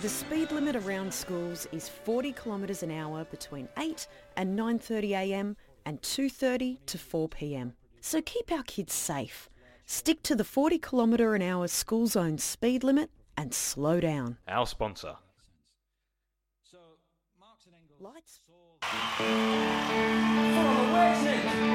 The speed limit around schools is 40 kilometres an hour between 8 and 9:30am and 2:30 to 4pm. So keep our kids safe. Stick to the 40 kilometre an hour school zone speed limit and slow down. Our sponsor. Lights.